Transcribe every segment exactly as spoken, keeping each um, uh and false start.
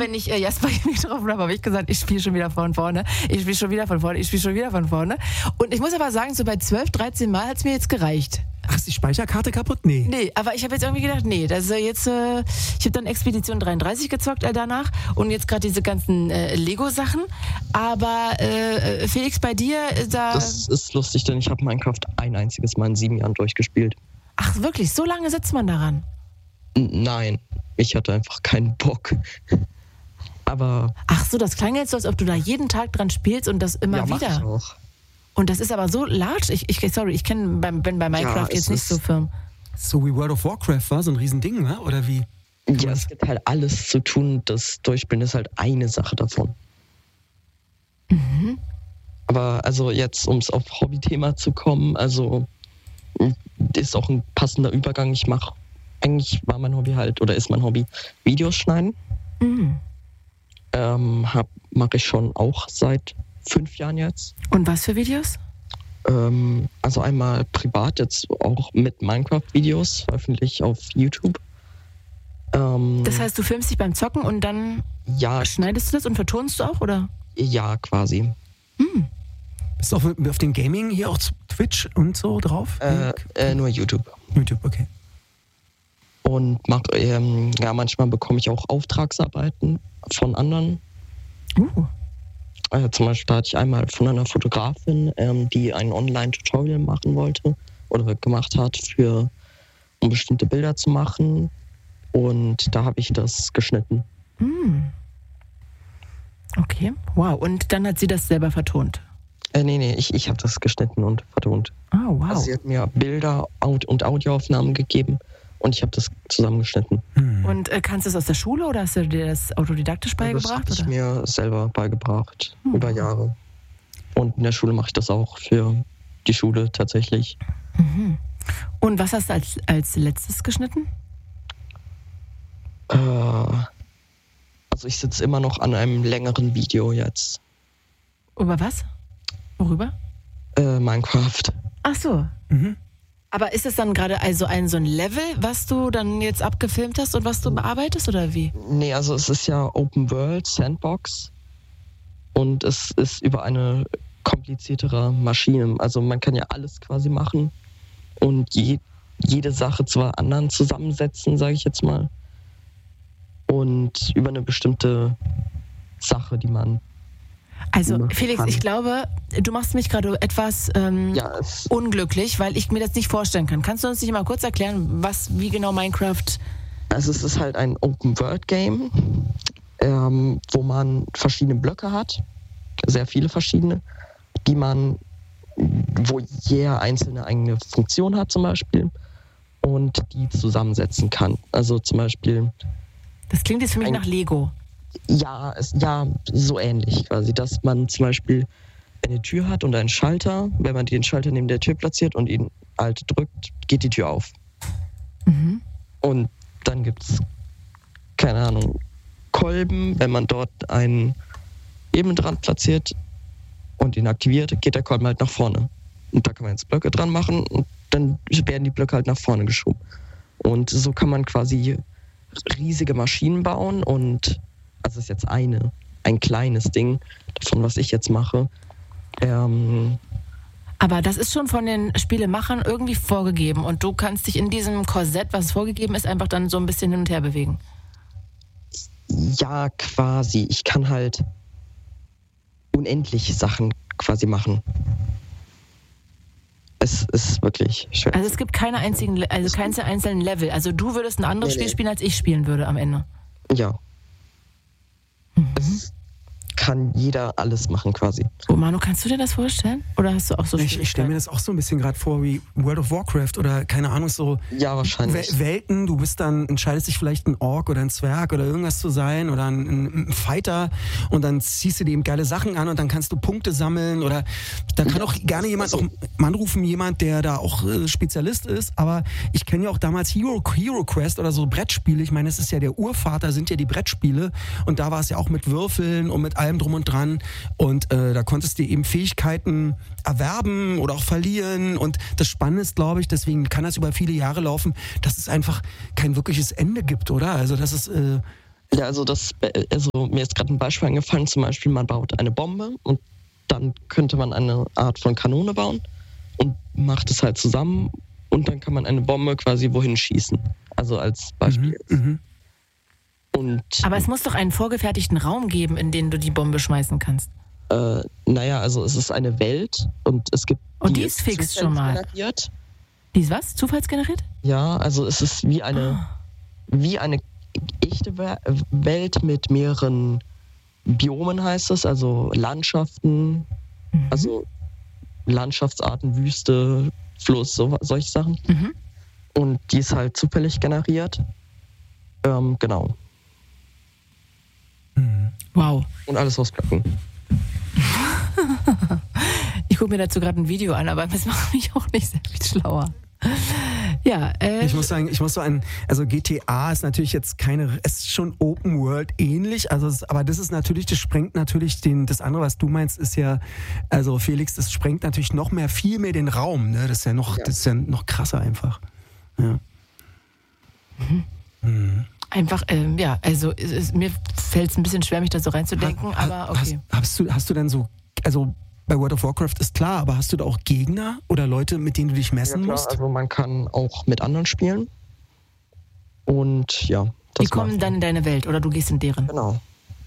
wenn ich äh, Jasper getroffen habe, habe ich gesagt, ich spiele schon wieder von vorne. Ich spiele schon wieder von vorne. Ich spiele schon wieder von vorne. Und ich muss aber sagen, so bei zwölf, dreizehn Mal hat es mir jetzt gereicht. Ach, ist die Speicherkarte kaputt? Nee. Nee, aber ich habe jetzt irgendwie gedacht, nee, das ist jetzt, äh, ich habe dann Expedition dreiunddreißig gezockt äh, danach und jetzt gerade diese ganzen äh, Lego-Sachen. Aber äh, Felix, bei dir, äh, da... Das ist lustig, denn ich habe Minecraft ein einziges Mal in sieben Jahren durchgespielt. Ach wirklich, so lange sitzt man daran? N- nein, ich hatte einfach keinen Bock. Aber... Ach so, das klang jetzt so, als ob du da jeden Tag dran spielst und das immer ja, mach wieder. Ich auch. Und das ist aber so large. Ich, ich sorry, ich kenn, beim, bin bei Minecraft Ja, jetzt nicht so firm. So wie World of Warcraft war, so ein Riesending, ne? Oder wie? Ja, es gibt halt alles zu tun. Das Durchspielen ist halt eine Sache davon. Mhm. Aber also jetzt, um es auf Hobbythema zu kommen, also ist auch ein passender Übergang. Ich mache, eigentlich war mein Hobby halt, oder ist mein Hobby, Videos schneiden. Mhm. Ähm, mache ich schon auch seit fünf Jahren jetzt. Und was für Videos? Ähm, also einmal privat, jetzt auch mit Minecraft-Videos, veröffentliche auf YouTube. Ähm, Das heißt, du filmst dich beim Zocken und dann ja, schneidest du das und vertonst du auch, oder? ja, quasi. Hm. Bist du auf, auf dem Gaming hier auch Twitch und so drauf? Äh, äh, nur YouTube. YouTube, okay. Und mach, ähm, ja, manchmal bekomme ich auch Auftragsarbeiten von anderen. Uh. Äh, zum Beispiel da hatte ich einmal von einer Fotografin, ähm, die ein Online-Tutorial machen wollte oder gemacht hat, für, um bestimmte Bilder zu machen. Und da habe ich das geschnitten. Hm. Okay, wow. Und dann hat sie das selber vertont? Äh, nee, nee, ich, ich habe das geschnitten und vertont. Oh, wow. Also sie hat mir Bilder Aud- und Audioaufnahmen gegeben und ich habe das zusammengeschnitten. Hm. Und äh, kannst du es aus der Schule oder hast du dir das autodidaktisch beigebracht? Das habe ich oder? mir selber beigebracht, Hm. über Jahre. Und in der Schule mache ich das auch für die Schule tatsächlich. Mhm. Und was hast du als, als letztes geschnitten? Äh, also ich sitze immer noch an einem längeren Video jetzt. Über was? Worüber? Äh, Minecraft. Ach so. Mhm. Aber ist es dann gerade also ein so ein Level, was du dann jetzt abgefilmt hast und was du bearbeitest oder wie? Nee, also es ist ja Open World, Sandbox. Und es ist über eine kompliziertere Maschine. Also man kann ja alles quasi machen und je, jede Sache zwar anderen zusammensetzen, sage ich jetzt mal. Und über eine bestimmte Sache, die man... Also machen Felix, kann. ich glaube, du machst mich gerade etwas ähm, Ja, es, unglücklich, weil ich mir das nicht vorstellen kann. Kannst du uns nicht mal kurz erklären, was, wie genau Minecraft... also es ist halt ein Open World Game, ähm, wo man verschiedene Blöcke hat, sehr viele verschiedene, die man, wo jeder einzelne eigene Funktion hat zum Beispiel und die zusammensetzen kann. Also zum Beispiel, Das klingt jetzt für mich Ein- nach Lego. ja, es, ja, so ähnlich quasi, dass man zum Beispiel eine Tür hat und einen Schalter. Wenn man den Schalter neben der Tür platziert und ihn halt drückt, geht die Tür auf. Mhm. Und dann gibt es, keine Ahnung, Kolben. Wenn man dort einen Hebel dran platziert und ihn aktiviert, geht der Kolben halt nach vorne. Und da kann man jetzt Blöcke dran machen und dann werden die Blöcke halt nach vorne geschoben. Und so kann man quasi riesige Maschinen bauen und, also das ist jetzt eine, ein kleines Ding davon, was ich jetzt mache. Ähm, Aber das ist schon von den Spielemachern irgendwie vorgegeben und du kannst dich in diesem Korsett, was vorgegeben ist, einfach dann so ein bisschen hin und her bewegen. ja, quasi. Ich kann halt unendlich Sachen quasi machen. Es ist wirklich schwer. Also es gibt keine einzigen, Le- also keine einzelnen Level. Also du würdest ein anderes Nee, Spiel nee. spielen, als ich spielen würde am Ende. Ja. Mhm. Es kann jeder alles machen quasi. Oh, Manu, kannst du dir das vorstellen? Oder hast du auch so Ich, ich stelle mir das auch so ein bisschen gerade vor wie World of Warcraft oder keine Ahnung, so Ja, wahrscheinlich. Wel- Welten. Du bist dann, entscheidest dich vielleicht ein Ork oder ein Zwerg oder irgendwas zu sein oder ein, ein, ein Fighter und dann ziehst du dir eben geile Sachen an und dann kannst du Punkte sammeln oder da kann Ja, auch gerne jemand also- auch mal anrufen, jemand, der da auch äh, Spezialist ist, aber ich kenne ja auch damals Hero, Hero Quest oder so Brettspiele. Ich meine, es ist ja der Urvater, sind ja die Brettspiele und da war es ja auch mit Würfeln und mit allem drum und dran und äh, da konntest du eben Fähigkeiten erwerben oder auch verlieren und das Spannende ist, glaube ich, deswegen kann das über viele Jahre laufen, dass es einfach kein wirkliches Ende gibt, oder? Also dass es äh, Ja, also das, also mir ist gerade ein Beispiel eingefallen, zum Beispiel man baut eine Bombe und dann könnte man eine Art von Kanone bauen und macht es halt zusammen und dann kann man eine Bombe quasi wohin schießen. Also als Beispiel. Mhm, mhm. Und, Aber es muss doch einen vorgefertigten Raum geben, in den du die Bombe schmeißen kannst. Äh, naja, also es ist eine Welt und es gibt... Und die, die ist fix schon mal. Generiert. Die ist was? Zufallsgeneriert? Ja, also es ist wie eine, oh. wie eine echte Welt mit mehreren Biomen, heißt es, also Landschaften, mhm. also Landschaftsarten, Wüste, Fluss, so, solche Sachen. Mhm. Und die ist halt zufällig generiert. Ähm, genau. Wow. Und alles aus Blöcken. Ich gucke mir dazu gerade ein Video an, aber das macht mich auch nicht sehr viel schlauer. Ja, äh, ich muss sagen, ich muss so ein, also G T A ist natürlich jetzt keine, es ist schon Open World ähnlich, also es, aber das ist natürlich, das sprengt natürlich den, das andere, was du meinst, ist ja, also Felix, das sprengt natürlich noch mehr, viel mehr den Raum, ne? Das ist ja noch, ja. das ist ja noch krasser einfach. Ja. Mhm. Mhm. Einfach, ähm, ja, also es, es, mir fällt es ein bisschen schwer, mich da so reinzudenken, ha, ha, aber okay. Hast, hast du, hast du dann so, also bei World of Warcraft ist klar, aber hast du da auch Gegner oder Leute, mit denen du dich messen ja, klar, musst? Also man kann auch mit anderen spielen. Und ja. Die kommen dann in deine Welt oder du gehst in deren. Genau.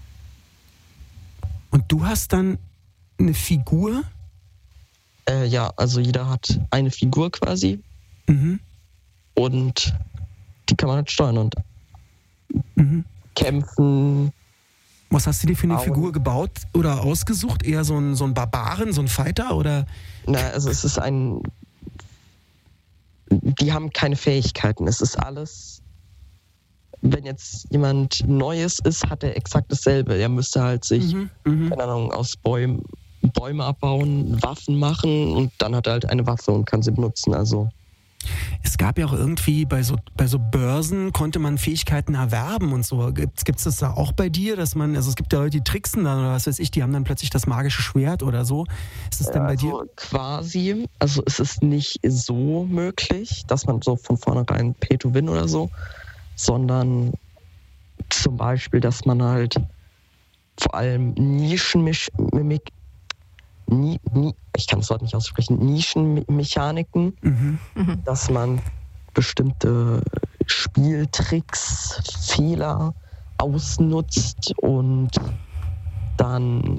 Und du hast dann eine Figur? Äh, ja, also jeder hat eine Figur quasi. Mhm. Und die kann man halt steuern und mhm. kämpfen. Was hast du dir für eine Auen. Figur gebaut oder ausgesucht? Eher so ein, so ein Barbaren, so ein Fighter oder? Na, also es ist ein... Die haben keine Fähigkeiten. Es ist alles... Wenn jetzt jemand Neues ist, hat er exakt dasselbe. Er müsste halt sich, mhm, keine Ahnung, aus Bäumen, Bäume abbauen, Waffen machen und dann hat er halt eine Waffe und kann sie benutzen. Also... Es gab ja auch irgendwie bei so, bei so Börsen konnte man Fähigkeiten erwerben und so. Gibt es das da auch bei dir, dass man, also es gibt ja Leute, die tricksen dann oder was weiß ich, die haben dann plötzlich das magische Schwert oder so. Ist das denn bei also dir? Quasi, also es ist nicht so möglich, dass man so von vornherein Pay to Win oder so, sondern zum Beispiel, dass man halt vor allem Nischenmimik Nie, nie, ich kann das Wort nicht aussprechen, Nischenmechaniken, mhm. dass man bestimmte Spieltricks, Fehler ausnutzt und dann,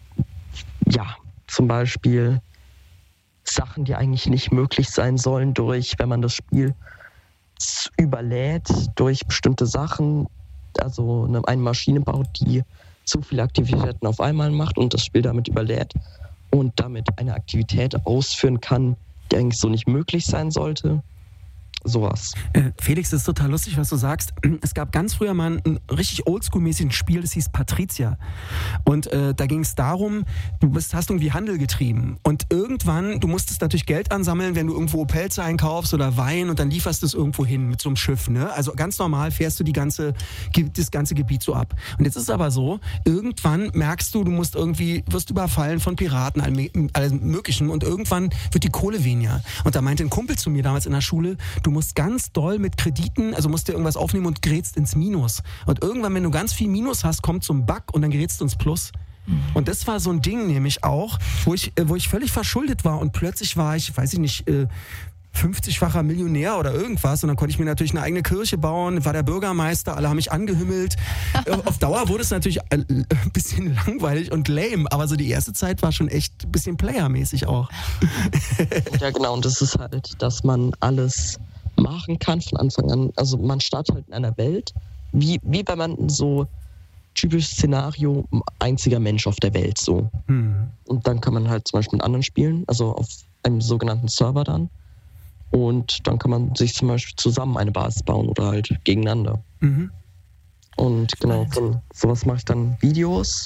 ja, zum Beispiel Sachen, die eigentlich nicht möglich sein sollen, durch, wenn man das Spiel überlädt, durch bestimmte Sachen, also eine Maschine baut, die zu viele Aktivitäten auf einmal macht und das Spiel damit überlädt und damit eine Aktivität ausführen kann, die eigentlich so nicht möglich sein sollte. Sowas. Äh, Felix, das ist total lustig, was du sagst. Es gab ganz früher mal ein, ein richtig oldschool-mäßiges Spiel, das hieß Patricia. Und äh, da ging es darum, du bist, hast irgendwie Handel getrieben. Und irgendwann, du musstest natürlich Geld ansammeln, wenn du irgendwo Pelze einkaufst oder Wein und dann lieferst du es irgendwo hin mit so einem Schiff. Ne? Also ganz normal fährst du die ganze, das ganze Gebiet so ab. Und jetzt ist es aber so, irgendwann merkst du, du musst irgendwie, wirst überfallen von Piraten, allem, allem Möglichen. Und irgendwann wird die Kohle weniger. Und da meinte ein Kumpel zu mir damals in der Schule, du musst ganz doll mit Krediten, also musst dir irgendwas aufnehmen und gerätst ins Minus. Und irgendwann, wenn du ganz viel Minus hast, kommt zum Bug und dann gerätst du ins Plus. Mhm. Und das war so ein Ding nämlich auch, wo ich, wo ich völlig verschuldet war und plötzlich war ich, weiß ich nicht, fünfzigfacher Millionär oder irgendwas und dann konnte ich mir natürlich eine eigene Kirche bauen, war der Bürgermeister, alle haben mich angehümmelt. Auf Dauer wurde es natürlich ein bisschen langweilig und lame, aber so die erste Zeit war schon echt ein bisschen playermäßig auch. Ja genau, und das ist halt, dass man alles machen kann von Anfang an. Also man startet halt in einer Welt, wie, wie wenn man so typisches Szenario, einziger Mensch auf der Welt so. Hm. Und dann kann man halt zum Beispiel mit anderen spielen, also auf einem sogenannten Server dann. Und dann kann man sich zum Beispiel zusammen eine Basis bauen oder halt gegeneinander. Mhm. Und genau, von sowas mache ich dann Videos.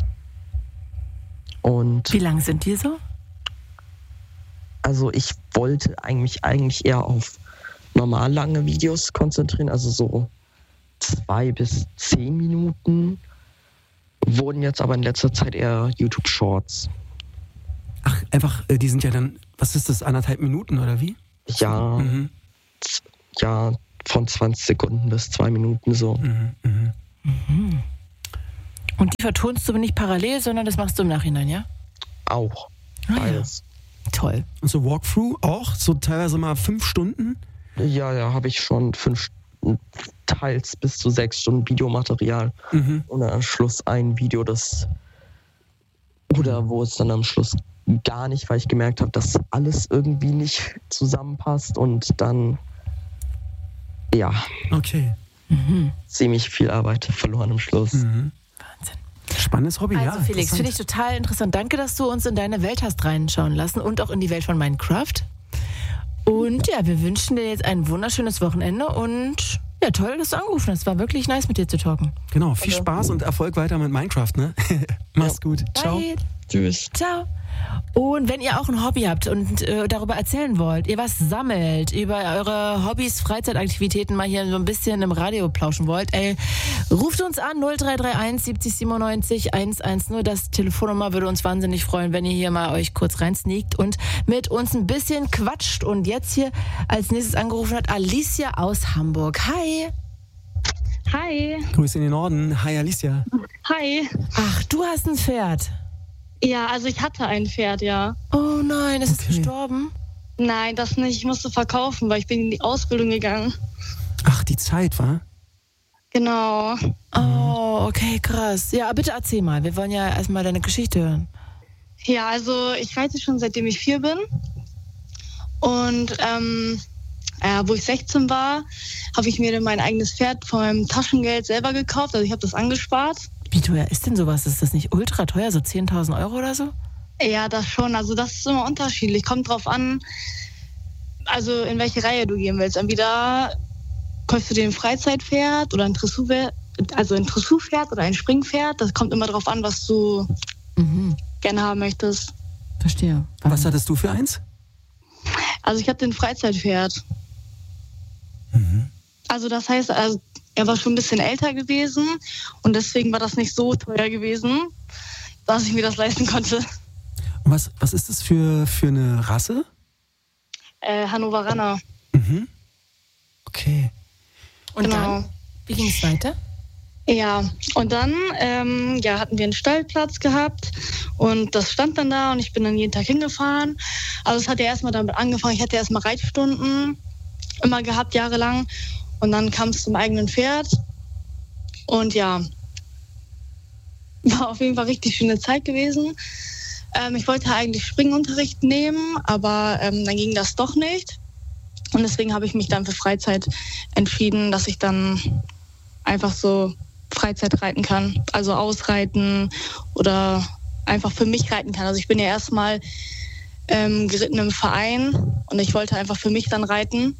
Und wie lang sind die so? Also ich wollte eigentlich, eigentlich eher auf normal lange Videos konzentrieren, also so zwei bis zehn Minuten. Wurden jetzt aber in letzter Zeit eher YouTube Shorts. Ach, einfach, die sind ja dann, was ist das, anderthalb Minuten oder wie? Ja, mhm. ja, von zwanzig Sekunden bis zwei Minuten so. Mhm, mhm. Mhm. Und die vertonst du nicht parallel, sondern das machst du im Nachhinein, ja? Auch. Ah, Beides. ja. Toll. Und so Walkthrough auch? So teilweise mal fünf Stunden? Ja, ja, habe ich schon fünf, teils bis zu sechs Stunden Videomaterial. Mhm. Und dann am Schluss ein Video, das oder wo es dann am Schluss gar nicht, weil ich gemerkt habe, dass alles irgendwie nicht zusammenpasst und dann ja, Okay. Mhm. ziemlich viel Arbeit verloren am Schluss. Mhm. Wahnsinn. Spannendes Hobby, ja. Also Felix, interessant. finde ich total interessant. Danke, dass du uns in deine Welt hast reinschauen lassen und auch in die Welt von Minecraft. Und ja, wir wünschen dir jetzt ein wunderschönes Wochenende und ja, toll, dass du angerufen hast. War wirklich nice, mit dir zu talken. Genau, viel Spaß und Erfolg weiter mit Minecraft, ne? Mach's gut. Ciao. Bye. Tschüss. Ciao. Und wenn ihr auch ein Hobby habt und äh, darüber erzählen wollt, ihr was sammelt, über eure Hobbys, Freizeitaktivitäten mal hier so ein bisschen im Radio plauschen wollt, ey, ruft uns an null drei drei eins siebzig siebenundneunzig hundertzehn. Das Telefonnummer würde uns wahnsinnig freuen, wenn ihr hier mal euch kurz reinsneakt und mit uns ein bisschen quatscht. Und jetzt hier als nächstes angerufen hat Alicia aus Hamburg. Hi. Hi. Grüße in den Norden. Hi, Alicia. Hi. Ach, du hast ein Pferd. Ja, also ich hatte ein Pferd, ja. Oh nein, ist es Okay. gestorben? Nein, das nicht. Ich musste verkaufen, weil ich bin in die Ausbildung gegangen. Ach, die Zeit, wa? Genau. Oh, okay, krass. Ja, bitte erzähl mal. Wir wollen ja erstmal deine Geschichte hören. Ja, also ich reite schon seitdem ich vier bin. Und ähm, äh, wo ich sechzehn war, habe ich mir dann mein eigenes Pferd von meinem Taschengeld selber gekauft. Also ich habe das angespart. Wie teuer ist denn sowas? Ist das nicht ultra teuer, so zehntausend Euro oder so? Ja, das schon. Also das ist immer unterschiedlich. Kommt drauf an, also in welche Reihe du gehen willst. Entweder kaufst du dir ein Freizeitpferd oder ein Dressurpferd, also ein Dressurpferd oder ein Springpferd. Das kommt immer drauf an, was du Mhm, gerne haben möchtest. verstehe. Was hattest du für eins? Also ich hatte ein Freizeitpferd. Mhm. Also das heißt, also er war schon ein bisschen älter gewesen und deswegen war das nicht so teuer gewesen, dass ich mir das leisten konnte. Und was, was ist das für, für eine Rasse? Äh, Hannoveraner. Mhm. Okay. Und Genau. dann, wie ging es weiter? Ja, und dann ähm, ja, hatten wir einen Stellplatz gehabt und das stand dann da und ich bin dann jeden Tag hingefahren. Also es hat ja erstmal damit angefangen, ich hatte erstmal Reitstunden immer gehabt, jahrelang. Und dann kam es zum eigenen Pferd. Und ja, war auf jeden Fall richtig schöne Zeit gewesen. Ähm, ich wollte eigentlich Springunterricht nehmen, aber ähm, dann ging das doch nicht. Und deswegen habe ich mich dann für Freizeit entschieden, dass ich dann einfach so Freizeit reiten kann. Also ausreiten oder einfach für mich reiten kann. Also ich bin ja erstmal ähm, geritten im Verein und ich wollte einfach für mich dann reiten.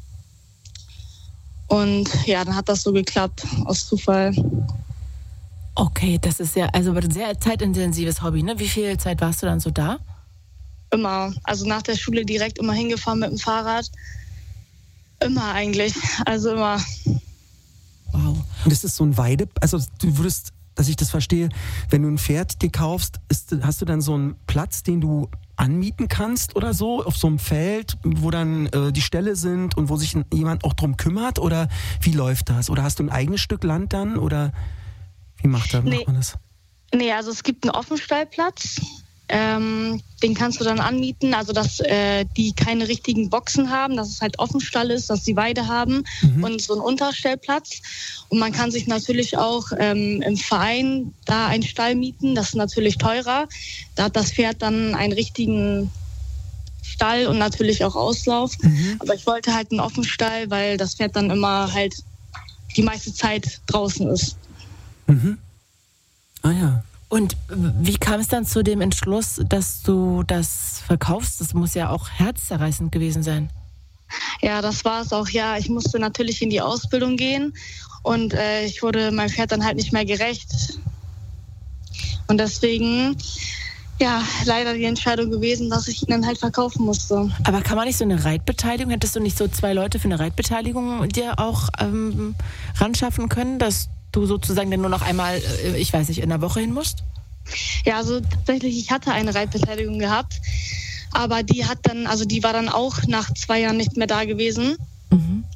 Und ja, dann hat das so geklappt, aus Zufall. Okay, das ist ja also ein sehr zeitintensives Hobby, ne? Wie viel Zeit warst du dann so da? Immer. Also nach der Schule direkt immer hingefahren mit dem Fahrrad. Immer eigentlich. Also immer. Wow. Und ist das so ein Weide, also du würdest, dass ich das verstehe, wenn du ein Pferd dir kaufst, ist, hast du dann so einen Platz, den du anmieten kannst oder so, auf so einem Feld, wo dann äh, die Ställe sind und wo sich jemand auch drum kümmert, oder wie läuft das? Oder hast du ein eigenes Stück Land dann, oder wie macht, das, Nee. macht man das? Nee, also es gibt einen Offenstallplatz. Ähm, den kannst du dann anmieten, also dass äh, die keine richtigen Boxen haben, dass es halt Offenstall ist, dass sie Weide haben Mhm. und so einen Unterstellplatz. Und man kann sich natürlich auch ähm, im Verein da einen Stall mieten, das ist natürlich teurer. Da hat das Pferd dann einen richtigen Stall und natürlich auch Auslauf. Mhm. Aber ich wollte halt einen Offenstall, weil das Pferd dann immer halt die meiste Zeit draußen ist. Mhm. Ah ja. Und wie kam es dann zu dem Entschluss, dass du das verkaufst? Das muss ja auch herzzerreißend gewesen sein. Ja, das war es auch. Ja, ich musste natürlich in die Ausbildung gehen und äh, ich wurde meinem Pferd dann halt nicht mehr gerecht. Und deswegen, ja, leider die Entscheidung gewesen, dass ich ihn dann halt verkaufen musste. Aber kann man nicht so eine Reitbeteiligung, hättest du nicht so zwei Leute für eine Reitbeteiligung dir auch ähm, ranschaffen können, dass du sozusagen dann nur noch einmal, äh, ich weiß nicht, in der Woche hin musst? Ja, also tatsächlich, ich hatte eine Reitbeteiligung gehabt, aber die hat dann, also die war dann auch nach zwei Jahren nicht mehr da gewesen. Mhm.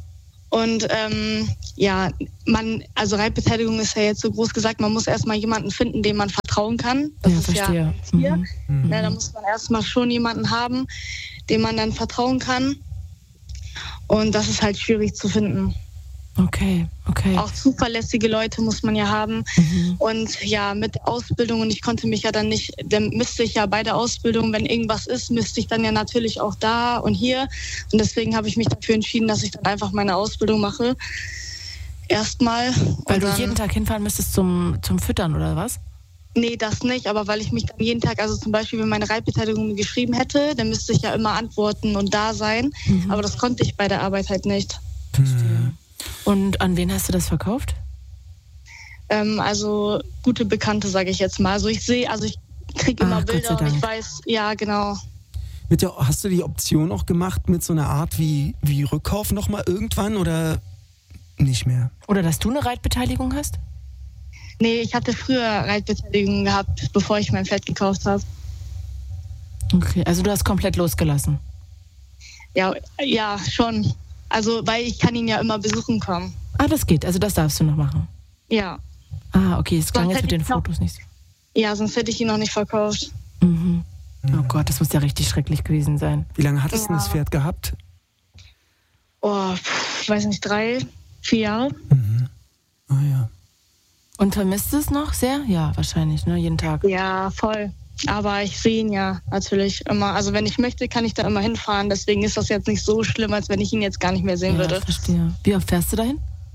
Und ähm, ja, man, also Reitbeteiligung ist ja jetzt so groß gesagt, man muss erstmal jemanden finden, dem man vertrauen kann. Das ja, ist verstehe. ja hier. Mhm. Mhm. Ja, da muss man erstmal schon jemanden haben, dem man dann vertrauen kann. Und das ist halt schwierig zu finden. Okay, okay. Auch zuverlässige Leute muss man ja haben. Mhm. Und ja, mit Ausbildung, und ich konnte mich ja dann nicht, dann müsste ich ja bei der Ausbildung, wenn irgendwas ist, müsste ich dann ja natürlich auch da und hier. Und deswegen habe ich mich dafür entschieden, dass ich dann einfach meine Ausbildung mache. Erstmal. Weil du dann, jeden Tag hinfahren müsstest zum, zum Füttern, oder was? Nee, das nicht, aber weil ich mich dann jeden Tag, also zum Beispiel, wenn meine Reitbeteiligung geschrieben hätte, dann müsste ich ja immer antworten und da sein. Mhm. Aber das konnte ich bei der Arbeit halt nicht. Verstehe. Und an wen hast du das verkauft? Ähm, also gute Bekannte, sage ich jetzt mal. Also ich sehe, also ich kriege immer Ach, Gott sei Bilder und Dank. ich weiß, ja genau. Mit der, hast du die Option auch gemacht mit so einer Art wie, wie Rückkauf nochmal irgendwann oder nicht mehr? Oder dass du eine Reitbeteiligung hast? Nee, ich hatte früher Reitbeteiligung gehabt, bevor ich mein Pferd gekauft habe. Okay, also du hast komplett losgelassen. Ja, ja, schon. Also, weil ich kann ihn ja immer besuchen kommen. Ah, das geht, also das darfst du noch machen. Ja. Ah, okay, es klang Sonst jetzt mit hätte den ich noch- Fotos nicht. Ja, sonst hätte ich ihn noch nicht verkauft. Mhm. Oh Gott, das muss ja richtig schrecklich gewesen sein. Wie lange hattest du denn Ja. das Pferd gehabt? Oh, pff, ich weiß nicht, drei, vier Jahre? Mhm. Ah ja. Und vermisst es noch sehr? Ja, wahrscheinlich, ne? Jeden Tag. Ja, voll. Aber ich sehe ihn ja natürlich immer. Also wenn ich möchte, kann ich da immer hinfahren. Deswegen ist das jetzt nicht so schlimm, als wenn ich ihn jetzt gar nicht mehr sehen Ja, würde. verstehe. Wie oft fährst du dahin?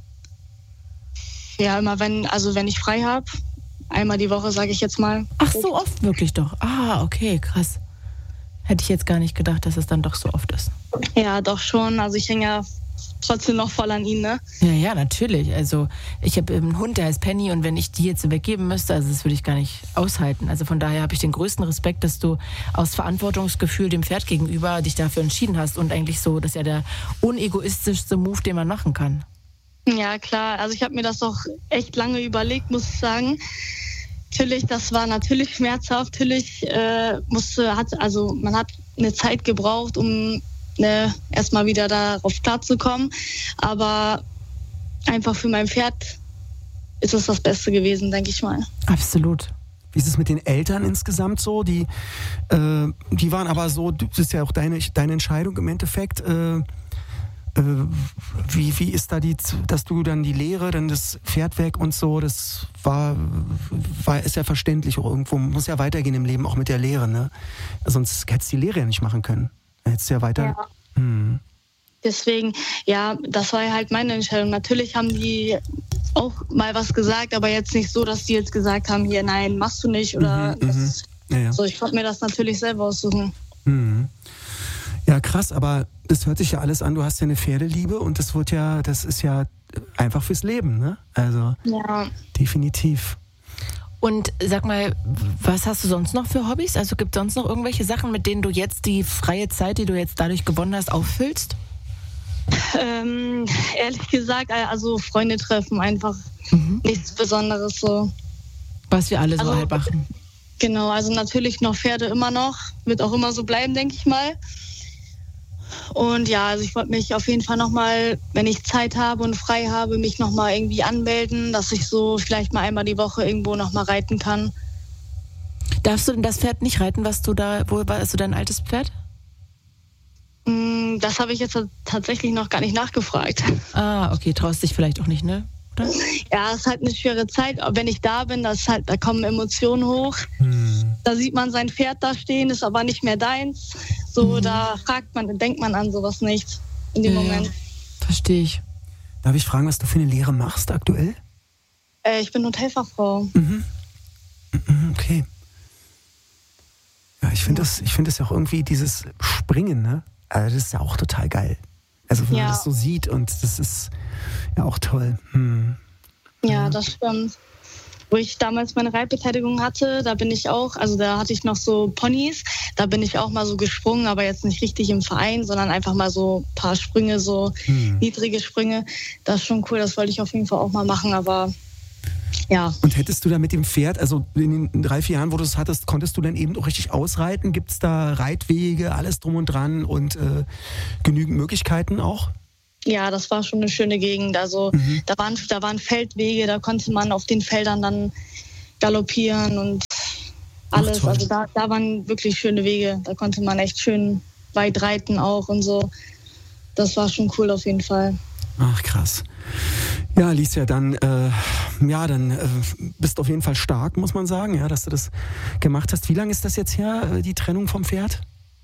Ja, immer wenn, also wenn ich frei habe. Einmal die Woche, sage ich jetzt mal. Ach, so oft wirklich doch. Ah, okay, krass. Hätte ich jetzt gar nicht gedacht, dass es dann doch so oft ist. Ja, doch schon. Also ich hänge ja trotzdem noch voll an ihn, ne? Ja, ja, natürlich. Also ich habe einen Hund, der heißt Penny, und wenn ich die jetzt weggeben müsste, also das würde ich gar nicht aushalten. Also von daher habe ich den größten Respekt, dass du aus Verantwortungsgefühl dem Pferd gegenüber dich dafür entschieden hast, und eigentlich so, das ist ja der unegoistischste Move, den man machen kann. Ja, klar. Also ich habe mir das doch echt lange überlegt, muss ich sagen. Natürlich, das war natürlich schmerzhaft. Natürlich äh, musste, hat, also man hat eine Zeit gebraucht, um ne, erstmal wieder darauf klarzukommen. Aber einfach für mein Pferd ist es das Beste gewesen, denke ich mal. Absolut. Wie ist es mit den Eltern insgesamt so? Die, äh, die waren aber so, das ist ja auch deine, deine Entscheidung im Endeffekt. Äh, äh, wie, wie ist da die, dass du dann die Lehre, dann das Pferd weg und so, das war, war ist ja verständlich auch irgendwo, muss ja weitergehen im Leben, auch mit der Lehre, ne? Sonst hättest du die Lehre ja nicht machen können. Hättest du ja weiter... Ja. Hm. Deswegen, ja, das war halt meine Entscheidung. Natürlich haben die auch mal was gesagt, aber jetzt nicht so, dass die jetzt gesagt haben, hier, nein, machst du nicht. Oder Mhm, das, ja, ja. so, ich konnte mir das natürlich selber aussuchen. Mhm. Ja, krass, aber das hört sich ja alles an, du hast ja eine Pferdeliebe und das wird ja, das ist ja einfach fürs Leben, ne? Also Ja. definitiv. Und sag mal, was hast du sonst noch für Hobbys? Also gibt es sonst noch irgendwelche Sachen, mit denen du jetzt die freie Zeit, die du jetzt dadurch gewonnen hast, auffüllst? Ähm, ehrlich gesagt, also Freunde treffen, einfach Mhm. nichts Besonderes so. Was wir alle so Also- halt machen. Genau, also natürlich noch Pferde immer noch, wird auch immer so bleiben, denke ich mal. Und ja, also ich wollte mich auf jeden Fall nochmal, wenn ich Zeit habe und frei habe, mich nochmal irgendwie anmelden, dass ich so vielleicht mal einmal die Woche irgendwo nochmal reiten kann. Darfst du denn das Pferd nicht reiten, was du da, wo warst du dein altes Pferd? Mm, Das habe ich jetzt tatsächlich noch gar nicht nachgefragt. Ah, okay, traust dich vielleicht auch nicht, ne? Oder? Ja, es ist halt eine schwere Zeit. Aber wenn ich da bin, das ist halt, da kommen Emotionen hoch. Hm. Da sieht man sein Pferd da stehen, ist aber nicht mehr deins. So, da fragt man, denkt man an sowas nicht in dem Ja, ja. Moment. Verstehe ich. Darf ich fragen, was du für eine Lehre machst aktuell? Äh, ich bin Hotelfachfrau. Mhm. Mhm, okay. Ja, ich finde das, ich finde das ja auch irgendwie dieses Springen, ne? Also das ist ja auch total geil. Also wenn Ja. man das so sieht und das ist ja auch toll. Hm. Ja, das stimmt. Wo ich damals meine Reitbeteiligung hatte, da bin ich auch, also da hatte ich noch so Ponys, da bin ich auch mal so gesprungen, aber jetzt nicht richtig im Verein, sondern einfach mal so ein paar Sprünge, so Hm. niedrige Sprünge. Das ist schon cool, das wollte ich auf jeden Fall auch mal machen, aber ja. Und hättest du da mit dem Pferd, also in den drei, vier Jahren, wo du es hattest, konntest du dann eben auch richtig ausreiten? Gibt es da Reitwege, alles drum und dran und äh, genügend Möglichkeiten auch? Ja, das war schon eine schöne Gegend. Also mhm. da waren, da waren Feldwege, da konnte man auf den Feldern dann galoppieren und alles. Ach, also da, da waren wirklich schöne Wege. Da konnte man echt schön weit reiten auch und so. Das war schon cool auf jeden Fall. Ach, krass. Ja, Alicia, dann, äh, ja, dann äh, bist du auf jeden Fall stark, muss man sagen, ja, dass du das gemacht hast. Wie lange ist das jetzt her, die Trennung vom Pferd?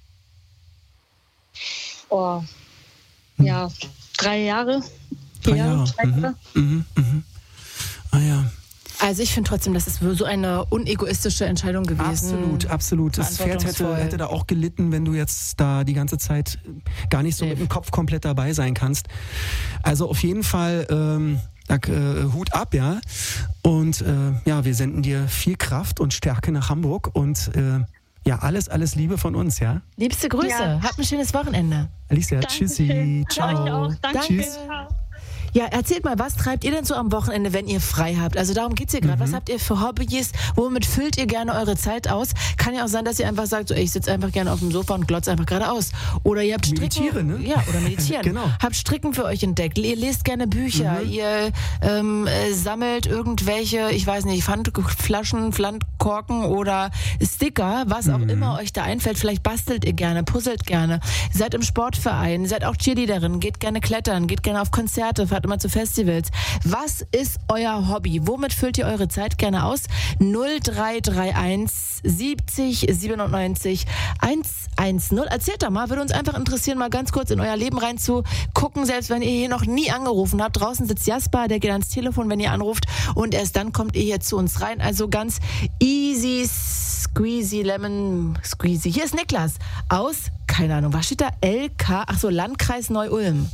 Oh, ja, drei Jahre. Drei Jahre. Drei Jahre. Mhm. Mhm. Mhm. Ah ja. Also ich finde trotzdem, das ist so eine unegoistische Entscheidung gewesen. Absolut, absolut. Das Pferd hätte, hätte da auch gelitten, wenn du jetzt da die ganze Zeit gar nicht so mit dem Kopf komplett dabei sein kannst. Also auf jeden Fall ähm, äh, Hut ab, ja. Und äh, ja, wir senden dir viel Kraft und Stärke nach Hamburg und äh, ja, alles, alles Liebe von uns, ja. Liebste Grüße. Ja. Habt ein schönes Wochenende. Alicia, tschüssi. Ciao. Ja, euch auch. Danke. Tschüss. Ja, erzählt mal, was treibt ihr denn so am Wochenende, wenn ihr frei habt? Also darum geht's hier gerade. Mhm. Was habt ihr für Hobbys? Womit füllt ihr gerne eure Zeit aus? Kann ja auch sein, dass ihr einfach sagt, so, ich sitze einfach gerne auf dem Sofa und glotze einfach geradeaus. Oder ihr habt Stricken. Meditieren, ne? Ja, oder meditieren. Genau. Habt Stricken für euch entdeckt. Ihr lest gerne Bücher. Mhm. Ihr ähm, äh, sammelt irgendwelche, ich weiß nicht, Pfandflaschen, Pfandkorken oder Sticker, was auch mhm. immer euch da einfällt. Vielleicht bastelt ihr gerne, puzzelt gerne. Seid im Sportverein, seid auch Cheerleaderin, geht gerne klettern, geht gerne auf Konzerte, fahrt immer zu Festivals. Was ist euer Hobby? Womit füllt ihr eure Zeit gerne aus? null drei drei eins siebzig siebenundneunzig hundertzehn. Erzählt doch mal, würde uns einfach interessieren, mal ganz kurz in euer Leben reinzugucken, selbst wenn ihr hier noch nie angerufen habt. Draußen sitzt Jasper, der geht ans Telefon, wenn ihr anruft und erst dann kommt ihr hier zu uns rein. Also ganz easy, squeezy, lemon squeezy. Hier ist Niklas aus, keine Ahnung, was steht da? L K, ach so, Landkreis Neu-Ulm.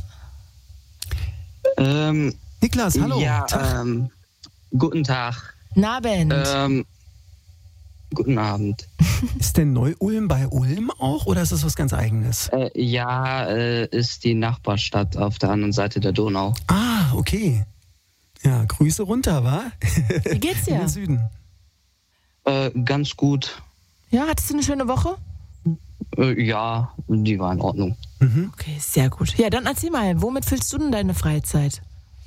Ähm, Niklas, hallo. Ja, ähm, guten Tag. Nabend. Ähm, guten Abend. Ist denn Neu-Ulm bei Ulm auch oder ist das was ganz Eigenes? Äh, ja, äh, ist die Nachbarstadt auf der anderen Seite der Donau. Ah, okay. Ja, Grüße runter, wa? Wie geht's dir? In den Süden. Äh, ganz gut. Ja, hattest du eine schöne Woche? Äh, ja, die war in Ordnung. Mhm. Okay, sehr gut. Ja, dann erzähl mal, womit füllst du denn deine Freizeit?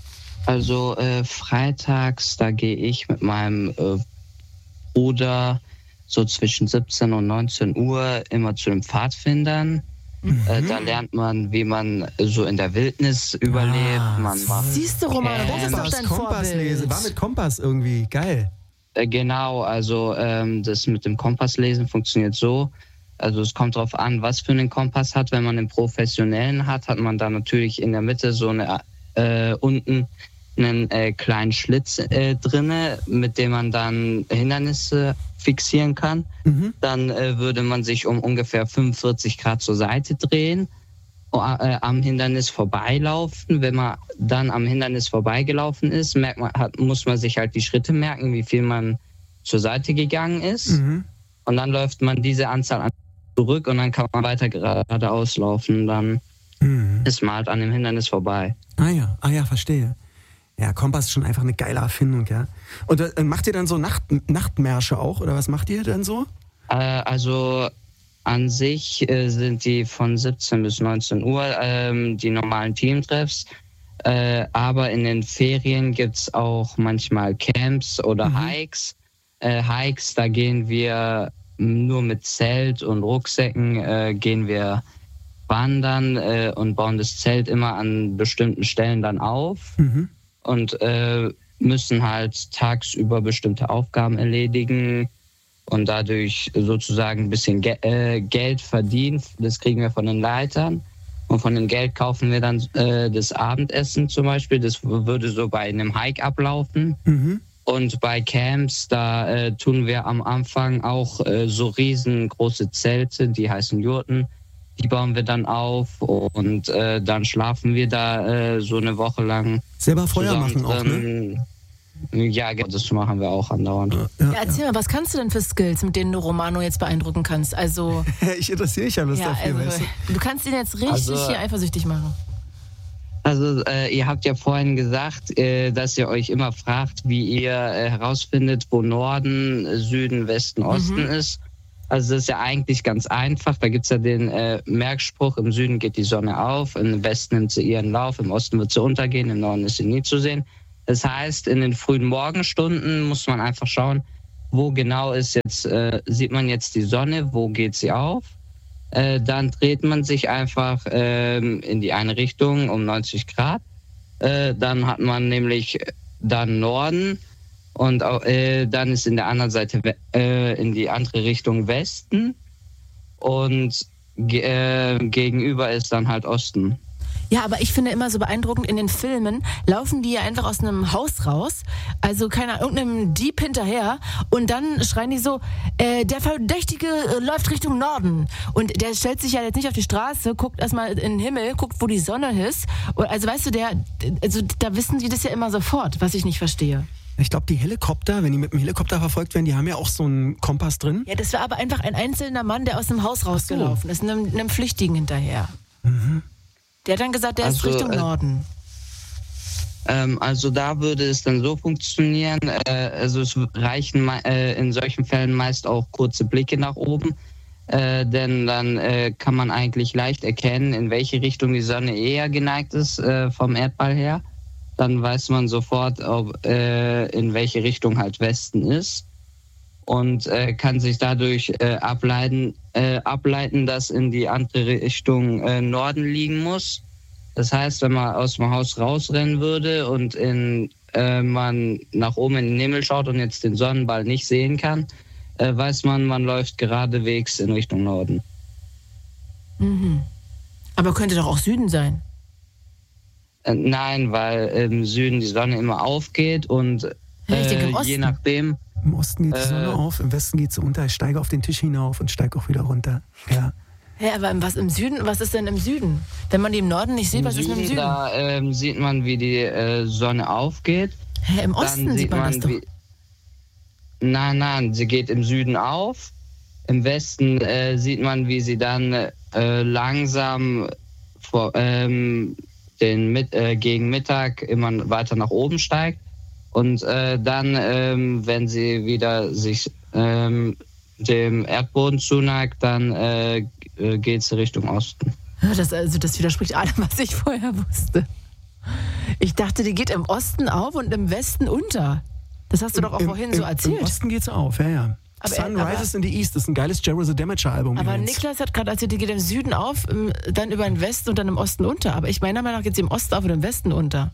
Also äh, freitags, da gehe ich mit meinem äh, Bruder so zwischen siebzehn und neunzehn Uhr immer zu den Pfadfindern. Mhm. Äh, da lernt man, wie man so in der Wildnis überlebt. Ah, man macht siehst du, Romano, das ist doch dein Kompass Vorbild. lesen. War mit Kompass irgendwie. Geil. Äh, genau, also ähm, das mit dem Kompasslesen funktioniert so. Also es kommt darauf an, was für einen Kompass hat. Wenn man einen professionellen hat, hat man da natürlich in der Mitte so eine äh, unten einen äh, kleinen Schlitz äh, drinne, mit dem man dann Hindernisse fixieren kann. Mhm. Dann äh, würde man sich um ungefähr fünfundvierzig Grad zur Seite drehen, äh, am Hindernis vorbeilaufen. Wenn man dann am Hindernis vorbeigelaufen ist, merkt man, hat, muss man sich halt die Schritte merken, wie viel man zur Seite gegangen ist. Mhm. Und dann läuft man diese Anzahl an zurück und dann kann man weiter geradeaus laufen. Dann mhm. ist man halt an dem Hindernis vorbei. Ah ja, ah ja, verstehe. Ja, Kompass ist schon einfach eine geile Erfindung, ja. Und äh, macht ihr dann so Nacht, Nachtmärsche auch oder was macht ihr denn so? Äh, also an sich äh, sind die von siebzehn bis neunzehn Uhr ähm, die normalen Teamtreffs. Äh, aber in den Ferien gibt es auch manchmal Camps oder mhm. Hikes. Äh, Hikes, da gehen wir nur mit Zelt und Rucksäcken, äh, gehen wir wandern äh, und bauen das Zelt immer an bestimmten Stellen dann auf mhm. und äh, müssen halt tagsüber bestimmte Aufgaben erledigen und dadurch sozusagen ein bisschen Ge- äh, Geld verdienen. Das kriegen wir von den Leitern. Und von dem Geld kaufen wir dann äh, das Abendessen zum Beispiel. Das würde so bei einem Hike ablaufen. Mhm. Und bei Camps, da äh, tun wir am Anfang auch äh, so riesengroße Zelte, die heißen Jurten. Die bauen wir dann auf und äh, dann schlafen wir da äh, so eine Woche lang. Selber Feuer machen auch, ne? Ja, das machen wir auch andauernd. Ja, ja, erzähl mal, was kannst du denn für Skills, mit denen du Romano jetzt beeindrucken kannst? Also ich interessiere mich ja was ja, dafür. Also, weißt du? du kannst ihn jetzt richtig also, hier eifersüchtig machen. Also äh, ihr habt ja vorhin gesagt, äh, dass ihr euch immer fragt, wie ihr äh, herausfindet, wo Norden, Süden, Westen, Osten mhm. ist. Also das ist ja eigentlich ganz einfach. Da gibt es ja den äh, Merkspruch, im Süden geht die Sonne auf, im Westen nimmt sie ihren Lauf, im Osten wird sie untergehen, im Norden ist sie nie zu sehen. Das heißt, in den frühen Morgenstunden muss man einfach schauen, wo genau ist jetzt, äh, sieht man jetzt die Sonne, wo geht sie auf? Äh, dann dreht man sich einfach äh, in die eine Richtung um neunzig Grad. Äh, dann hat man nämlich dann Norden. Und auch, äh, dann ist in der anderen Seite äh, in die andere Richtung Westen und ge- äh, gegenüber ist dann halt Osten. Ja, aber ich finde immer so beeindruckend, in den Filmen laufen die ja einfach aus einem Haus raus, also keiner irgendeinem Dieb hinterher und dann schreien die so, äh, der Verdächtige äh, läuft Richtung Norden und der stellt sich ja jetzt nicht auf die Straße, guckt erstmal in den Himmel, guckt, wo die Sonne ist. Also weißt du, der, also da wissen die das ja immer sofort, was ich nicht verstehe. Ich glaube, die Helikopter, wenn die mit dem Helikopter verfolgt werden, die haben ja auch so einen Kompass drin. Ja, das war aber einfach ein einzelner Mann, der aus dem Haus rausgelaufen ist, einem, einem Flüchtigen hinterher. Mhm. Der hat dann gesagt, der also, ist Richtung äh, Norden. Ähm, also da würde es dann so funktionieren, äh, also es reichen äh, in solchen Fällen meist auch kurze Blicke nach oben, äh, denn dann äh, kann man eigentlich leicht erkennen, in welche Richtung die Sonne eher geneigt ist äh, vom Erdball her. Dann weiß man sofort, ob, äh, in welche Richtung halt Westen ist und äh, kann sich dadurch äh, ableiten, äh, ableiten, dass in die andere Richtung äh, Norden liegen muss. Das heißt, wenn man aus dem Haus rausrennen würde und in, äh, man nach oben in den Himmel schaut und jetzt den Sonnenball nicht sehen kann, äh, weiß man, man läuft geradewegs in Richtung Norden. Mhm. Aber könnte doch auch Süden sein. Nein, weil im Süden die Sonne immer aufgeht und äh, je nachdem... Im Osten geht die Sonne äh, auf, im Westen geht sie unter. Ich steige auf den Tisch hinauf und steige auch wieder runter. Ja. Ja, aber was im Süden? Was ist denn im Süden? Wenn man die im Norden nicht sieht, was ist denn im Süden? Da ähm, sieht man, wie die äh, Sonne aufgeht. Hä, im Osten Dann sieht man, man das wie, doch. Nein, nein, sie geht im Süden auf. Im Westen äh, sieht man, wie sie dann äh, langsam vor... Ähm, Den mit, äh, gegen Mittag immer weiter nach oben steigt und äh, dann, ähm, wenn sie wieder sich ähm, dem Erdboden zuneigt, dann äh, geht sie Richtung Osten. Das, also das widerspricht allem, was ich vorher wusste. Ich dachte, die geht im Osten auf und im Westen unter. Das hast du doch auch Im, vorhin im, so erzählt. Im Osten geht sie auf, ja, ja. Aber, Sun aber, Rises in the East ist ein geiles Jerry the Damager-Album. Aber übrigens. Niklas hat gerade erzählt, die geht im Süden auf, im, dann über den Westen und dann im Osten unter. Aber ich meiner Meinung nach geht sie im Osten auf und im Westen unter.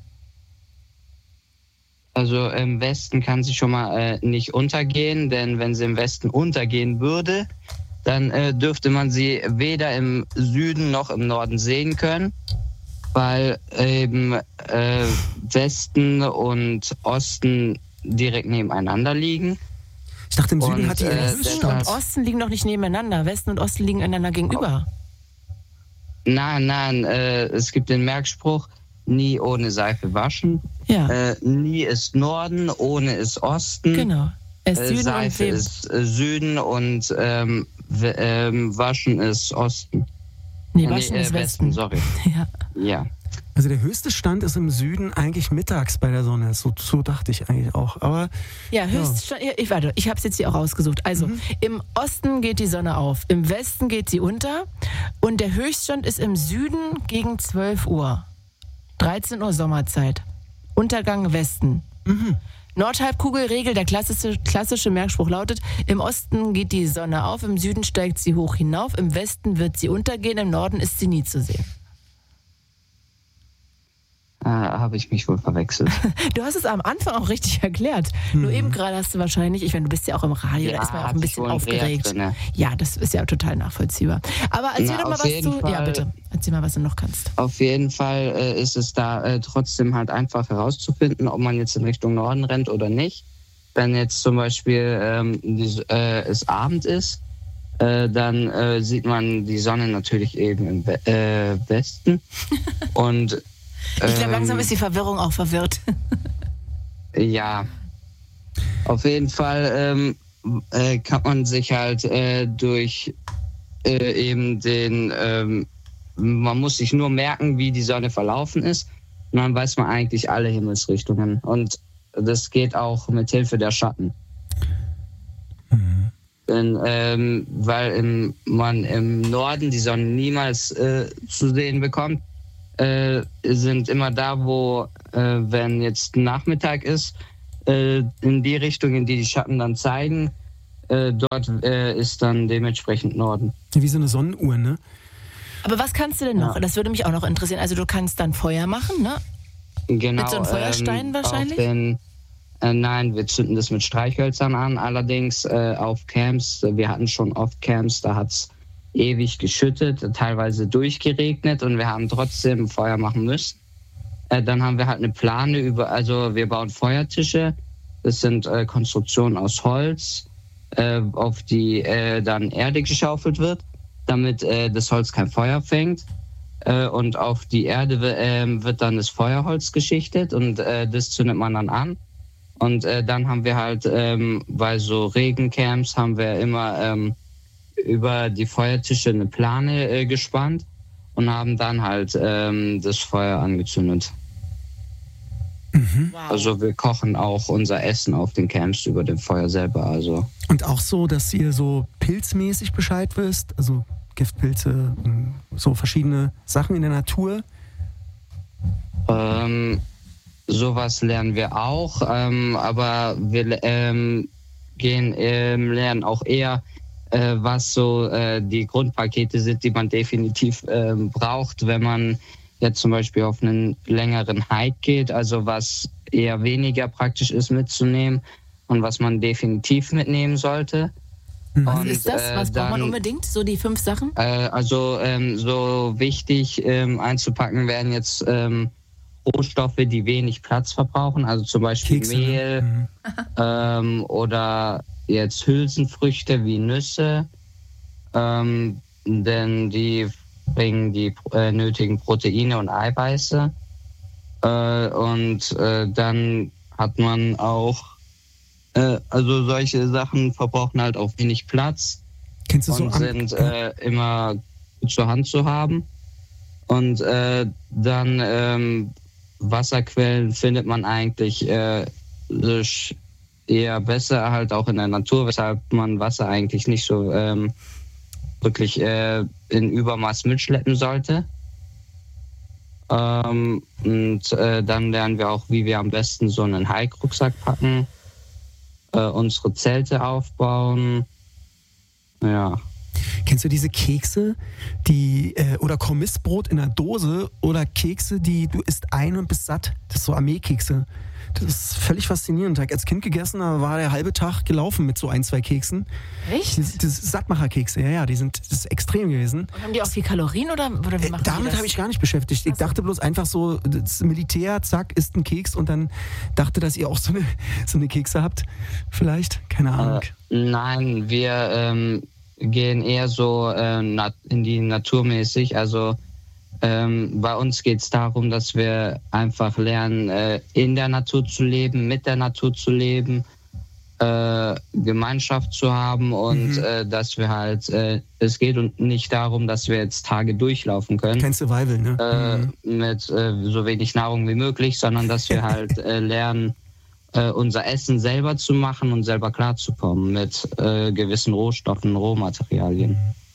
Also im Westen kann sie schon mal äh, nicht untergehen, denn wenn sie im Westen untergehen würde, dann äh, dürfte man sie weder im Süden noch im Norden sehen können, weil eben äh, Westen und Osten direkt nebeneinander liegen. Ich dachte, im Süden Und, hat die äh, ihren Westen Höchststand. und Osten liegen doch nicht nebeneinander. Westen und Osten liegen einander gegenüber. Nein, nein, äh, es gibt den Merkspruch, nie ohne Seife waschen. Ja, Äh, nie ist Norden, ohne ist Osten. genau. Es Äh, Süden Seife und Wem. ist äh, Süden und ähm, w- ähm, Waschen ist Osten. Nee, Äh, Waschen äh, ist Westen. sorry. Ja. Ja. Also der höchste Stand ist im Süden eigentlich mittags bei der Sonne. So, so dachte ich eigentlich auch. Aber Ja, Höchststand, ja. ich warte, ich habe es jetzt hier auch rausgesucht. Also, Mhm. im Osten geht die Sonne auf, im Westen geht sie unter und der Höchststand ist im Süden gegen zwölf Uhr. dreizehn Uhr Sommerzeit. Untergang Westen. Mhm. Nordhalbkugelregel, der klassische, klassische Merkspruch lautet, im Osten geht die Sonne auf, im Süden steigt sie hoch hinauf, im Westen wird sie untergehen, im Norden ist sie nie zu sehen. Äh, habe ich mich wohl verwechselt. Du hast es am Anfang auch richtig erklärt. Nur eben gerade hast du wahrscheinlich, ich meine, du bist ja auch im Radio, da ist man auch ein hatte ich bisschen wohl einen Dreher aufgeregt. drinne. Ja, das ist ja total nachvollziehbar. Aber erzähl Na, doch mal auf was jeden zu. Fall. Ja, bitte. Erzähl mal, was du noch kannst. Auf jeden Fall äh, ist es da äh, trotzdem halt einfach herauszufinden, ob man jetzt in Richtung Norden rennt oder nicht. Wenn jetzt zum Beispiel ähm, die, äh, es Abend ist, äh, dann äh, sieht man die Sonne natürlich eben im We- äh, Westen. Und Ich glaube, ähm, langsam ist die Verwirrung auch verwirrt. Ja, auf jeden Fall ähm, äh, kann man sich halt äh, durch äh, eben den, ähm, man muss sich nur merken, wie die Sonne verlaufen ist und dann weiß man eigentlich alle Himmelsrichtungen und das geht auch mit Hilfe der Schatten. in, ähm, weil im, man im Norden die Sonne niemals äh, zu sehen bekommt, äh, sind immer da, wo, äh, wenn jetzt Nachmittag ist, äh, in die Richtung, in die die Schatten dann zeigen, äh, dort äh, ist dann dementsprechend Norden. Wie so eine Sonnenuhr, ne? Aber was kannst du denn noch? Ja. Das würde mich auch noch interessieren. Also du kannst dann Feuer machen, ne? Genau, Mit so einem Feuerstein ähm, wahrscheinlich? Auf den, äh, nein, wir zünden das mit Streichhölzern an. Allerdings äh, auf Camps, wir hatten schon oft Camps, da hat es ewig geschüttet, teilweise durchgeregnet und wir haben trotzdem Feuer machen müssen. Äh, dann haben wir halt eine Plane über, also wir bauen Feuertische. Das sind äh, Konstruktionen aus Holz, äh, auf die äh, dann Erde geschaufelt wird, damit äh, das Holz kein Feuer fängt. Äh, und auf die Erde äh, wird dann das Feuerholz geschichtet und äh, das zündet man dann an. Und äh, dann haben wir halt ähm, bei so Regencamps haben wir immer ähm, über die Feuertische eine Plane äh, gespannt und haben dann halt ähm, das Feuer angezündet. Mhm. Wow. Also wir kochen auch unser Essen auf den Camps über dem Feuer selber. Also Und auch so, dass ihr so pilzmäßig Bescheid wisst, also Giftpilze, so verschiedene Sachen in der Natur. ähm, sowas lernen wir auch, ähm, aber wir ähm, gehen ähm, lernen auch eher, äh, was so äh, die Grundpakete sind, die man definitiv ähm, braucht, wenn man jetzt zum Beispiel auf einen längeren Hike geht, also was eher weniger praktisch ist mitzunehmen und was man definitiv mitnehmen sollte. Was Und, ist das? äh, Was braucht man dann- unbedingt? So die fünf Sachen? Äh, also ähm, so wichtig ähm, einzupacken werden jetzt ähm, Rohstoffe, die wenig Platz verbrauchen, also zum Beispiel Kekse. Mehl Ne? Mhm. ähm, oder jetzt Hülsenfrüchte wie Nüsse, ähm, denn die bringen die äh, nötigen Proteine und Eiweiße. Äh, und äh, dann hat man auch, äh, also solche Sachen verbrauchen halt auch wenig Platz Kennst du so und am- sind äh, immer gut zur Hand zu haben. Und äh, dann ähm, Wasserquellen findet man eigentlich äh, sch- eher besser halt auch in der Natur, weshalb man Wasser eigentlich nicht so ähm, wirklich äh, in Übermaß mitschleppen sollte. Ähm, und äh, dann lernen wir auch, wie wir am besten so einen Hike-Rucksack packen, äh, unsere Zelte aufbauen. Ja. Kennst du diese Kekse, die äh, oder Kommissbrot in der Dose oder Kekse, die du isst ein und bist satt? Das ist so Armeekekse. Das ist völlig faszinierend. Ich habe als Kind gegessen, da war der halbe Tag gelaufen mit so ein, zwei Keksen. Echt? Das, das Sattmacherkekse, ja, ja, die sind das ist extrem gewesen. Und haben die auch viel Kalorien oder, oder wie Äh, machen die damit das? habe ich gar nicht beschäftigt. Ich dachte bloß einfach so, das Militär, zack, isst ein Keks und dann dachte, dass ihr auch so eine, so eine Kekse habt. Vielleicht? Keine Ahnung. Äh, nein, wir ähm, gehen eher so äh, nat- in die naturmäßig. Also ähm, bei uns geht es darum, dass wir einfach lernen, äh, in der Natur zu leben, mit der Natur zu leben, äh, Gemeinschaft zu haben und Mhm. äh, dass wir halt, äh, es geht und nicht darum, dass wir jetzt Tage durchlaufen können. Kein Survival, ne? äh, Mhm. mit äh, so wenig Nahrung wie möglich, sondern dass wir halt äh, lernen, äh, unser Essen selber zu machen und selber klarzukommen mit äh, gewissen Rohstoffen, Rohmaterialien.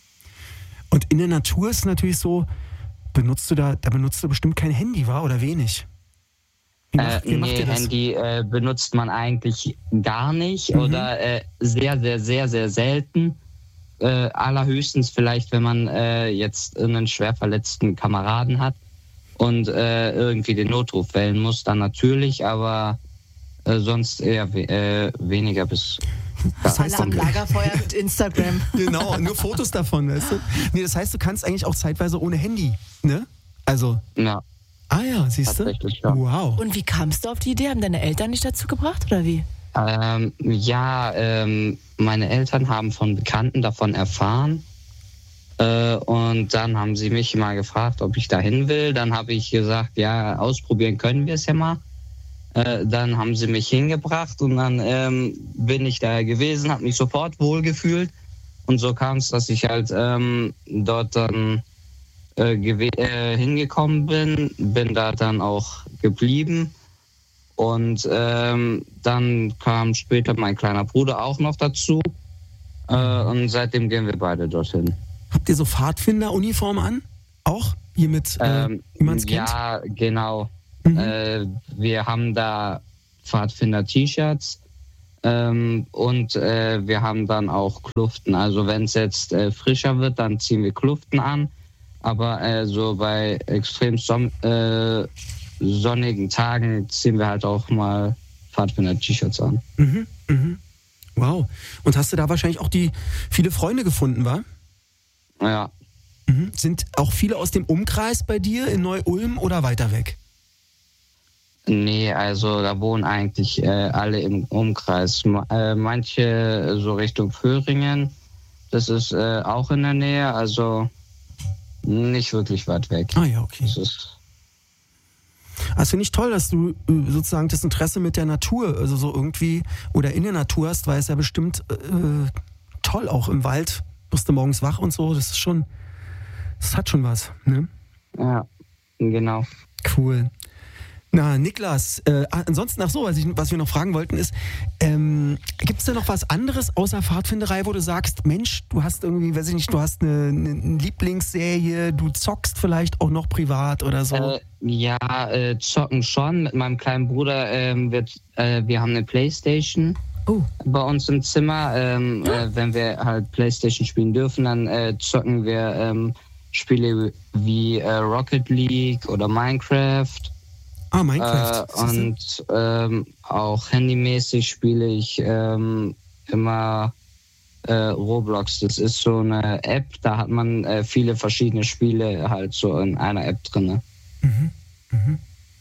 Und in der Natur ist es natürlich so, benutzt du da, da benutzt du bestimmt kein Handy, war oder wenig? Wie macht, Äh, wie macht nee, ihr das? Handy äh, benutzt man eigentlich gar nicht Mhm. oder äh, sehr, sehr, sehr, sehr selten. Äh, allerhöchstens vielleicht, wenn man äh, jetzt einen schwer verletzten Kameraden hat und äh, irgendwie den Notruf wählen muss, dann natürlich, aber äh, sonst eher we äh, weniger bis. Das heißt, Alle am du- Lagerfeuer mit Instagram. Genau, nur Fotos davon, weißt du? Nee, das heißt, du kannst eigentlich auch zeitweise ohne Handy, ne? Also, Ja, ah ja, siehst du? tatsächlich, ja. Wow. Und wie kamst du auf die Idee? Haben deine Eltern dich dazu gebracht oder wie? Ähm, ja, ähm, meine Eltern haben von Bekannten davon erfahren. Äh, und dann haben sie mich mal gefragt, ob ich dahin will. Dann habe ich gesagt, ja, ausprobieren können wir es ja mal. Äh, dann haben sie mich hingebracht und dann ähm, bin ich da gewesen, habe mich sofort wohlgefühlt. Und so kam es, dass ich halt ähm, dort dann äh, gewe- äh, hingekommen bin, bin da dann auch geblieben. Und ähm, dann kam später mein kleiner Bruder auch noch dazu. Äh, und seitdem gehen wir beide dorthin. Habt ihr so Pfadfinder-Uniform an? Auch? Hier mit, äh, Ähm, wie man es kennt? ja, genau. Mhm. Äh, wir haben da Pfadfinder-T-Shirts ähm, und äh, wir haben dann auch Kluften. Also wenn es jetzt äh, frischer wird, dann ziehen wir Kluften an. Aber äh, so bei extrem son äh, sonnigen Tagen ziehen wir halt auch mal Pfadfinder-T-Shirts an. Mhm, mhm. Wow. Und hast du da wahrscheinlich auch die viele Freunde gefunden, wa? Ja. Mhm. Sind auch viele aus dem Umkreis bei dir in Neu-Ulm oder weiter weg? Nee, also da wohnen eigentlich äh, alle im Umkreis. Ma äh, manche so Richtung Föhringen, das ist äh, auch in der Nähe, also nicht wirklich weit weg. Ah ja, okay. Das ist Das finde ich toll, dass du äh, sozusagen das Interesse mit der Natur, also so irgendwie, oder in der Natur hast, weil es ja bestimmt äh, toll auch im Wald. Wirst du morgens wach und so, das ist schon, das hat schon was, ne? ja, genau. Cool. Na, Niklas, äh, ansonsten, ach so, was, ich, was wir noch fragen wollten ist, ähm, gibt es da noch was anderes außer Pfadfinderei, wo du sagst, Mensch, du hast irgendwie, weiß ich nicht, du hast eine, eine Lieblingsserie, du zockst vielleicht auch noch privat oder so? Äh, ja, äh, zocken schon. Mit meinem kleinen Bruder ähm, wird, äh, wir haben eine Playstation Oh. bei uns im Zimmer. Ähm, äh, wenn wir halt Playstation spielen dürfen, dann äh, zocken wir ähm, Spiele wie äh, Rocket League oder Minecraft. Ah, Minecraft. Äh, und ähm, auch handymäßig spiele ich ähm, immer äh, Roblox. Das ist so eine App, da hat man äh, viele verschiedene Spiele halt so in einer App drin. Mhm. Mhm.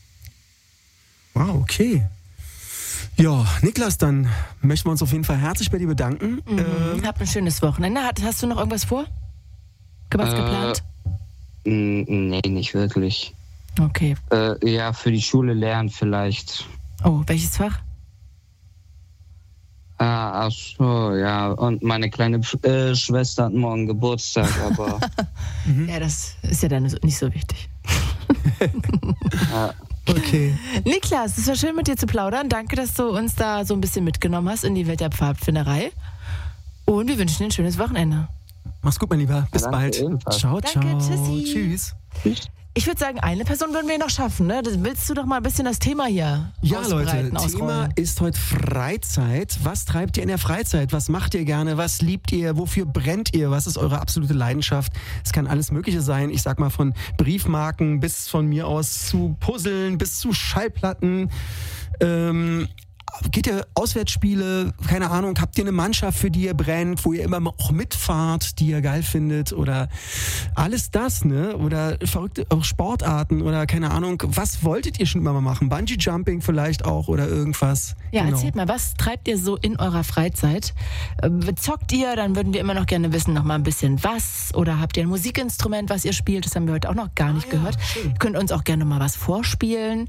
Wow, okay. Ja, Niklas, dann möchten wir uns auf jeden Fall herzlich bei dir bedanken. Mhm. Ähm, Habt ein schönes Wochenende. Hat, hast du noch irgendwas vor? Was Äh, geplant? n- nee, nicht wirklich. Okay. Äh, ja, für die Schule lernen vielleicht. Oh, welches Fach? Ah, ach so, ja. Und meine kleine äh, Schwester hat morgen Geburtstag, aber Ja, das ist ja dann nicht so wichtig. ja. okay. Niklas, es war schön mit dir zu plaudern. Danke, dass du uns da so ein bisschen mitgenommen hast in die Welt der Pfadfinderei. Und wir wünschen dir ein schönes Wochenende. Mach's gut, mein Lieber. Bis Danke, bald. ebenfalls. Ciao, Danke, ciao. tschüssi. Tschüss. Ich würde sagen, eine Person würden wir noch schaffen, ne? Das, willst du doch mal ein bisschen das Thema hier Ja, Leute, ausbreiten, Thema ausrollen? ist heute Freizeit. Was treibt ihr in der Freizeit? Was macht ihr gerne? Was liebt ihr? Wofür brennt ihr? Was ist eure absolute Leidenschaft? Es kann alles Mögliche sein. Ich sag mal von Briefmarken bis von mir aus zu Puzzeln bis zu Schallplatten. Ähm, geht ihr Auswärtsspiele? Keine Ahnung. Habt ihr eine Mannschaft, für die ihr brennt, wo ihr immer auch mitfahrt, die ihr geil findet? Oder alles das, ne? Oder verrückte auch Sportarten oder keine Ahnung. Was wolltet ihr schon immer mal machen? Bungee-Jumping vielleicht auch oder irgendwas? Ja, Genau. erzählt mal, was treibt ihr so in eurer Freizeit? Ähm, zockt ihr? Dann würden wir immer noch gerne wissen, noch mal ein bisschen was. Oder habt ihr ein Musikinstrument, was ihr spielt? Das haben wir heute auch noch gar nicht Ah, ja, gehört. schön. Ihr könnt uns auch gerne mal was vorspielen.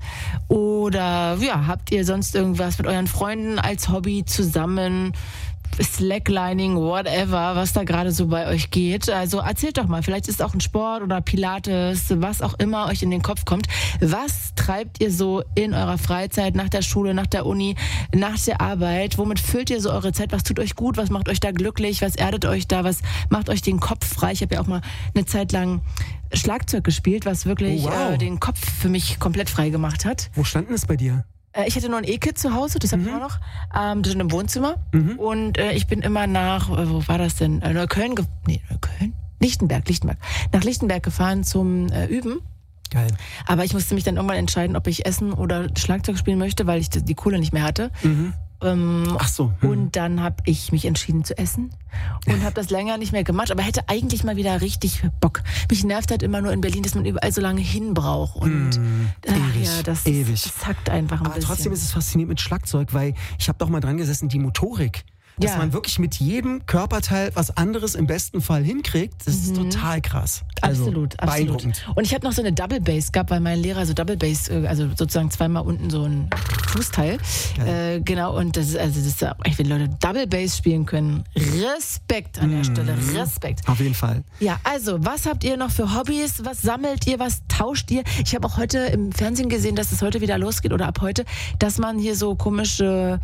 Oder ja, habt ihr sonst irgendwas mit euren Freunden als Hobby zusammen? Slacklining, whatever, was da gerade so bei euch geht. Also erzählt doch mal, vielleicht ist es auch ein Sport oder Pilates, was auch immer euch in den Kopf kommt. Was treibt ihr so in eurer Freizeit, nach der Schule, nach der Uni, nach der Arbeit? Womit füllt ihr so eure Zeit? Was tut euch gut? Was macht euch da glücklich? Was erdet euch da? Was macht euch den Kopf frei? Ich habe ja auch mal eine Zeit lang Schlagzeug gespielt, was wirklich Oh, wow. äh, den Kopf für mich komplett frei gemacht hat. Wo stand denn es bei dir? Äh, Ich hatte nur ein E-Kit zu Hause, das habe ich immer noch, ähm, das ist im Wohnzimmer. Mhm. Und äh, ich bin immer nach, äh, wo war das denn? Äh, Neukölln, ge- nee, Neukölln? Lichtenberg, Lichtenberg. Nach Lichtenberg gefahren zum äh, Üben. Geil. Aber ich musste mich dann irgendwann entscheiden, ob ich Essen oder Schlagzeug spielen möchte, weil ich die die Kohle nicht mehr hatte. Mhm. Ähm, Ach so. Mhm. Und dann habe ich mich entschieden zu essen und habe das länger nicht mehr gemacht, aber hätte eigentlich mal wieder richtig Bock. Mich nervt halt immer nur in Berlin, dass man überall so lange hin braucht. Und Mm, ach ewig, ja, das, ewig. das hackt einfach ein Aber bisschen. trotzdem ist es faszinierend mit Schlagzeug, weil ich habe doch mal dran gesessen, die Motorik. Dass Ja. man wirklich mit jedem Körperteil was anderes im besten Fall hinkriegt, das ist total krass. Also, Absolut, absolut. beeindruckend. Und ich habe noch so eine Double Bass gehabt, weil mein Lehrer so Double Bass, äh, also sozusagen zweimal unten so ein Fußteil. Äh, genau, und das ist, also das ist, echt, wenn Leute Double Bass spielen können, Respekt an der Stelle, Respekt. Auf jeden Fall. Ja, also, was habt ihr noch für Hobbys? Was sammelt ihr? Was tauscht ihr? Ich habe auch heute im Fernsehen gesehen, dass es heute wieder losgeht oder ab heute, dass man hier so komische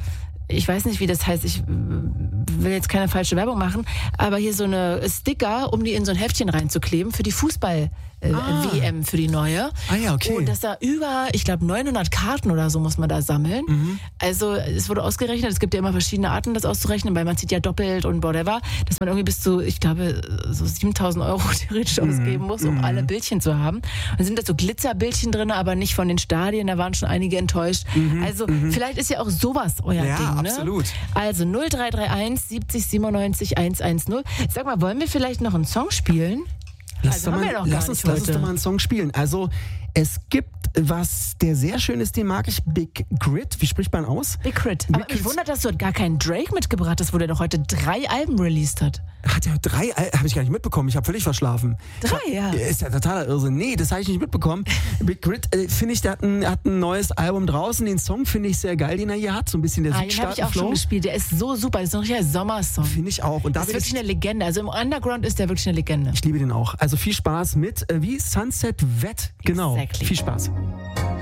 ich weiß nicht, wie das heißt, ich will jetzt keine falsche Werbung machen, aber hier so eine Sticker, um die in so ein Heftchen reinzukleben für die Fußball- Äh, Ah. W M für die neue. Ah ja, okay. Und das da über, ich glaube, neunhundert Karten oder so muss man da sammeln. Mhm. Also es wurde ausgerechnet, es gibt ja immer verschiedene Arten, das auszurechnen, weil man zieht ja doppelt und whatever, dass man irgendwie bis zu, ich glaube, so siebentausend Euro theoretisch Mhm. ausgeben muss, um alle Bildchen zu haben. Und dann sind da so Glitzerbildchen drin, aber nicht von den Stadien, da waren schon einige enttäuscht. Also vielleicht ist ja auch sowas euer Ja, Ding, ne? absolut. Also null drei drei eins siebzig siebenundneunzig hundertzehn. Sag mal, wollen wir vielleicht noch einen Song spielen? Lass, Also doch haben mal, wir doch gar lass, uns, nicht lass uns heute. doch mal einen Song spielen. Also es gibt was, der sehr schön ist, den mag ich, Big Grit. Wie spricht man aus? Big Crit. Big Aber mich Crit. wundert, dass du gar keinen Drake mitgebracht hast, wo der doch heute drei Alben released hat. Hat er drei, habe ich gar nicht mitbekommen. Ich habe völlig verschlafen. Drei, ja. Ist ja totaler Irrsinn. Nee, das habe ich nicht mitbekommen. Big Grit, äh, finde ich, der hat ein, hat ein neues Album draußen. Den Song finde ich sehr geil, den er hier hat. So ein bisschen der Ah, den habe ich auch schon Südstaaten-Flow. gespielt. Der ist so super. Das ist ein richtiger Sommersong. Finde ich auch. Und Das ist David wirklich ist, eine Legende. Also im Underground ist der wirklich eine Legende. ich liebe den auch. Also viel Spaß mit, äh, wie Sunset Vet. Genau. Exactly. Viel Spaß.